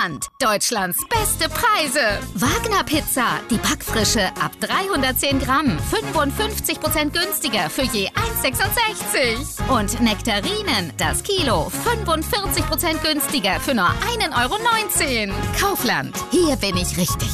Land. Deutschlands beste Preise. Wagner Pizza, die Backfrische ab 310 Gramm. 55% günstiger für je 1,66. Und Nektarinen, das Kilo. 45% günstiger für nur 1,19 €. Kaufland, hier bin ich richtig.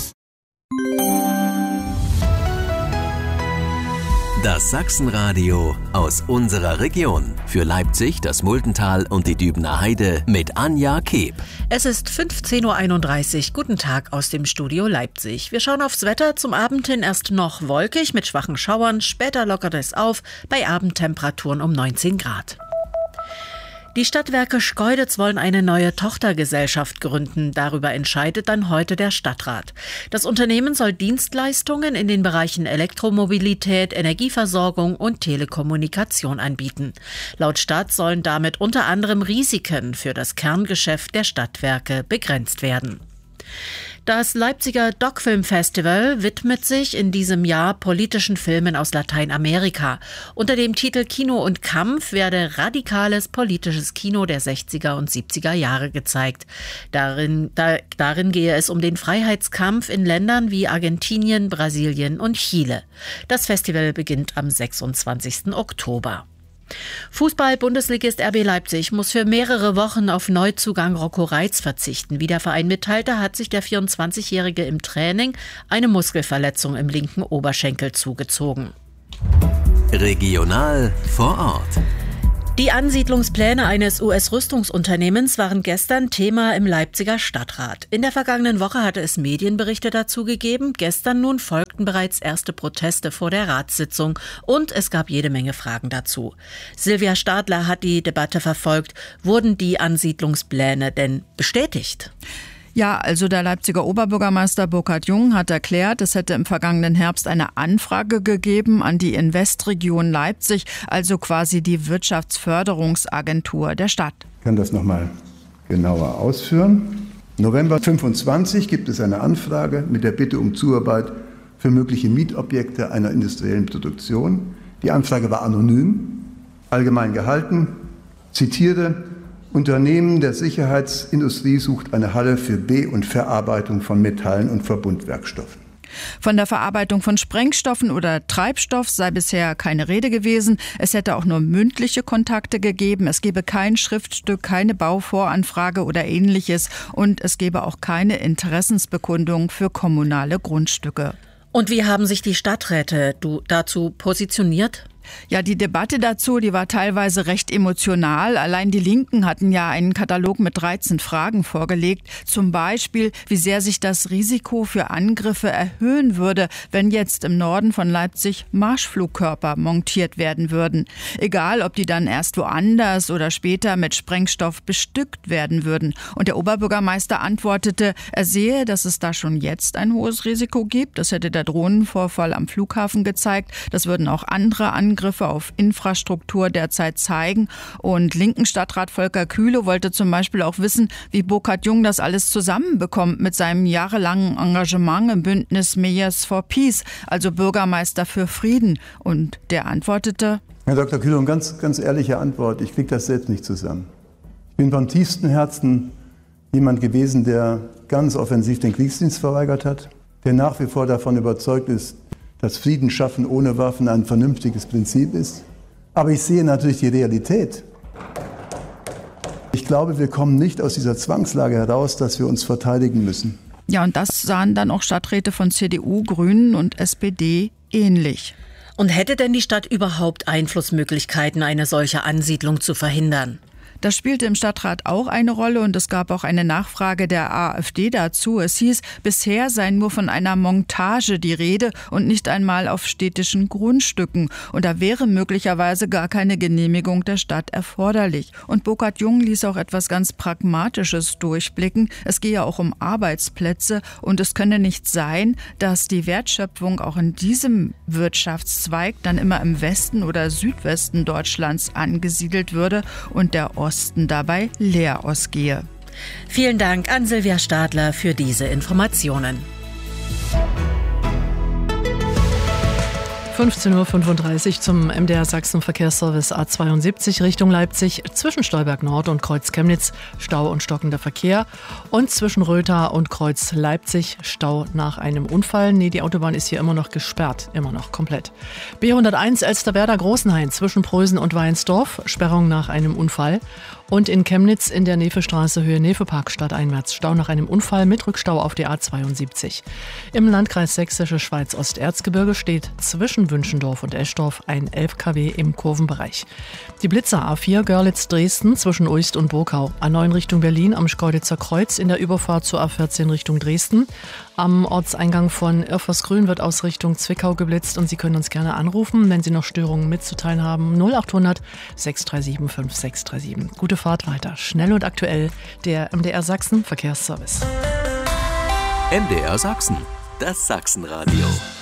Das Sachsenradio aus unserer Region. Für Leipzig, das Muldental und die Dübener Heide mit Anja Keeb. Es ist 15:31 Uhr. Guten Tag aus dem Studio Leipzig. Wir schauen aufs Wetter. Zum Abend hin erst noch wolkig mit schwachen Schauern. Später lockert es auf bei Abendtemperaturen um 19 Grad. Die Stadtwerke Schkeuditz wollen eine neue Tochtergesellschaft gründen. Darüber entscheidet dann heute der Stadtrat. Das Unternehmen soll Dienstleistungen in den Bereichen Elektromobilität, Energieversorgung und Telekommunikation anbieten. Laut Stadt sollen damit unter anderem Risiken für das Kerngeschäft der Stadtwerke begrenzt werden. Das Leipziger Doc-Film Festival widmet sich in diesem Jahr politischen Filmen aus Lateinamerika. Unter dem Titel Kino und Kampf werde radikales politisches Kino der 60er und 70er Jahre gezeigt. Darin gehe es um den Freiheitskampf in Ländern wie Argentinien, Brasilien und Chile. Das Festival beginnt am 26. Oktober. Fußball-Bundesligist RB Leipzig muss für mehrere Wochen auf Neuzugang Rocco Reitz verzichten. Wie der Verein mitteilte, hat sich der 24-Jährige im Training eine Muskelverletzung im linken Oberschenkel zugezogen. Regional vor Ort. Die Ansiedlungspläne eines US-Rüstungsunternehmens waren gestern Thema im Leipziger Stadtrat. In der vergangenen Woche hatte es Medienberichte dazu gegeben. Gestern nun folgten bereits erste Proteste vor der Ratssitzung und es gab jede Menge Fragen dazu. Silvia Stadler hat die Debatte verfolgt. Wurden die Ansiedlungspläne denn bestätigt? Ja, also der Leipziger Oberbürgermeister Burkhard Jung hat erklärt, es hätte im vergangenen Herbst eine Anfrage gegeben an die Investregion Leipzig, also quasi die Wirtschaftsförderungsagentur der Stadt. Ich kann das nochmal genauer ausführen. November 25 gibt es eine Anfrage mit der Bitte um Zuarbeit für mögliche Mietobjekte einer industriellen Produktion. Die Anfrage war anonym, allgemein gehalten. Zitiere: Unternehmen der Sicherheitsindustrie sucht eine Halle für Be- und Verarbeitung von Metallen und Verbundwerkstoffen. Von der Verarbeitung von Sprengstoffen oder Treibstoff sei bisher keine Rede gewesen. Es hätte auch nur mündliche Kontakte gegeben. Es gebe kein Schriftstück, keine Bauvoranfrage oder Ähnliches. Und es gebe auch keine Interessensbekundung für kommunale Grundstücke. Und wie haben sich die Stadträte dazu positioniert? Ja, die Debatte dazu, die war teilweise recht emotional. Allein die Linken hatten ja einen Katalog mit 13 Fragen vorgelegt. Zum Beispiel, wie sehr sich das Risiko für Angriffe erhöhen würde, wenn jetzt im Norden von Leipzig Marschflugkörper montiert werden würden. Egal, ob die dann erst woanders oder später mit Sprengstoff bestückt werden würden. Und der Oberbürgermeister antwortete, er sehe, dass es da schon jetzt ein hohes Risiko gibt. Das hätte der Drohnenvorfall am Flughafen gezeigt. Das würden auch andere Angriffe auf Infrastruktur derzeit zeigen. Und linken Stadtrat Volker Kühle wollte zum Beispiel auch wissen, wie Burkhard Jung das alles zusammenbekommt mit seinem jahrelangen Engagement im Bündnis Mayors for Peace, also Bürgermeister für Frieden. Und der antwortete: Herr Dr. Kühle, eine ganz ehrliche Antwort. Ich kriege das selbst nicht zusammen. Ich bin vom tiefsten Herzen jemand gewesen, der ganz offensiv den Kriegsdienst verweigert hat, der nach wie vor davon überzeugt ist, dass Frieden schaffen ohne Waffen ein vernünftiges Prinzip ist. Aber ich sehe natürlich die Realität. Ich glaube, wir kommen nicht aus dieser Zwangslage heraus, dass wir uns verteidigen müssen. Ja, und das sahen dann auch Stadträte von CDU, Grünen und SPD ähnlich. Und hätte denn die Stadt überhaupt Einflussmöglichkeiten, eine solche Ansiedlung zu verhindern? Das spielte im Stadtrat auch eine Rolle und es gab auch eine Nachfrage der AfD dazu. Es hieß, bisher sei nur von einer Montage die Rede und nicht einmal auf städtischen Grundstücken. Und da wäre möglicherweise gar keine Genehmigung der Stadt erforderlich. Und Burkhard Jung ließ auch etwas ganz Pragmatisches durchblicken. Es gehe auch um Arbeitsplätze und es könne nicht sein, dass die Wertschöpfung auch in diesem Wirtschaftszweig dann immer im Westen oder Südwesten Deutschlands angesiedelt würde und der Osten dabei leer ausgehe. Vielen Dank an Silvia Stadler für diese Informationen. 15:35 Uhr zum MDR Sachsen Verkehrsservice A72 Richtung Leipzig. Zwischen Stolberg Nord und Kreuz Chemnitz Stau und stockender Verkehr. Und zwischen Rötha und Kreuz Leipzig Stau nach einem Unfall. Nee, die Autobahn ist hier immer noch gesperrt. Immer noch komplett. B101 Elsterwerda Großenhain zwischen Prösen und Weinsdorf. Sperrung nach einem Unfall. Und in Chemnitz in der Nevestraße Höhe Nevepark stadteinwärts Stau nach einem Unfall mit Rückstau auf die A72. Im Landkreis Sächsische Schweiz-Osterzgebirge steht zwischen Wünschendorf und Eschdorf ein 11 kW im Kurvenbereich. Die Blitzer A4 Görlitz-Dresden zwischen Uist und Burkau. A9 Richtung Berlin am Schkeuditzer Kreuz in der Überfahrt zur A14 Richtung Dresden. Am Ortseingang von Irfersgrün wird aus Richtung Zwickau geblitzt und Sie können uns gerne anrufen, wenn Sie noch Störungen mitzuteilen haben. 0800 637 5637. Gute Fahrt weiter. Schnell und aktuell. Der MDR Sachsen Verkehrsservice. MDR Sachsen, das Sachsenradio.